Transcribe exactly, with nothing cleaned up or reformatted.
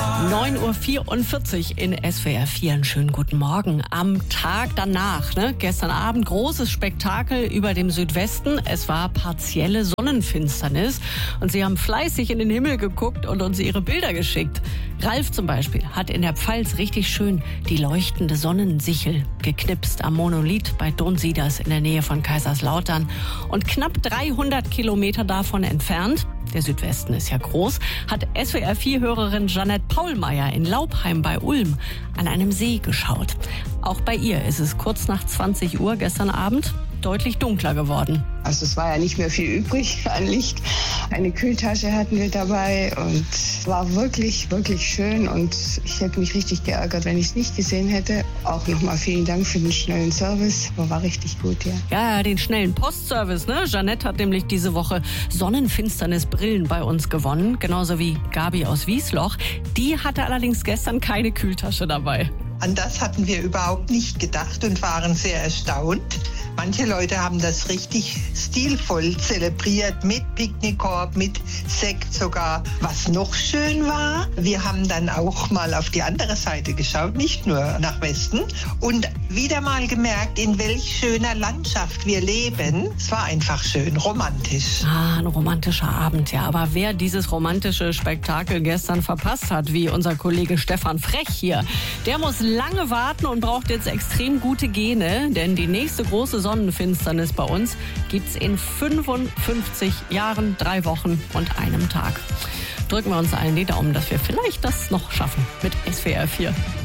neun Uhr vierundvierzig in S W R vier. Einen schönen guten Morgen. Am Tag danach, ne, gestern Abend, großes Spektakel über dem Südwesten. Es war partielle Sonnenfinsternis und Sie haben fleißig in den Himmel geguckt und uns Ihre Bilder geschickt. Ralf zum Beispiel hat in der Pfalz richtig schön die leuchtende Sonnensichel geknipst am Monolith bei Donsieders in der Nähe von Kaiserslautern. Und knapp dreihundert Kilometer davon entfernt, der Südwesten ist ja groß, hat S W R vier Hörerin Jeanette Paulmeier in Laubheim bei Ulm an einem See geschaut. Auch bei ihr ist es kurz nach zwanzig Uhr gestern Abend deutlich dunkler geworden. Also es war ja nicht mehr viel übrig an Licht. Eine Kühltasche hatten wir dabei und es war wirklich, wirklich schön und ich hätte mich richtig geärgert, wenn ich es nicht gesehen hätte. Auch nochmal vielen Dank für den schnellen Service. War richtig gut, ja. Ja, den schnellen Postservice, ne? Jeanette hat nämlich diese Woche Sonnenfinsternisbrillen bei uns gewonnen, genauso wie Gabi aus Wiesloch. Die hatte allerdings gestern keine Kühltasche dabei. An das hatten wir überhaupt nicht gedacht und waren sehr erstaunt. Manche Leute haben das richtig stilvoll zelebriert, mit Picknickkorb, mit Sekt sogar. Was noch schön war, wir haben dann auch mal auf die andere Seite geschaut, nicht nur nach Westen, und wieder mal gemerkt, in welch schöner Landschaft wir leben. Es war einfach schön, romantisch. Ah, ein romantischer Abend, ja. Aber wer dieses romantische Spektakel gestern verpasst hat, wie unser Kollege Stefan Frech hier, der muss lange warten und braucht jetzt extrem gute Gene, denn die nächste große Sonnenfinsternis bei uns gibt's in fünfundfünfzig Jahren, drei Wochen und einem Tag. Drücken wir uns allen die Daumen, dass wir vielleicht das noch schaffen mit S W R vier.